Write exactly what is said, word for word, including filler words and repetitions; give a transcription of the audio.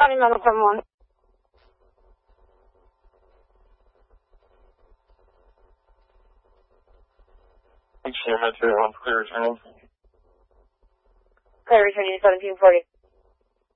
County Medical from one. H C M at two one, clear returning. Clear returning seventeen forty.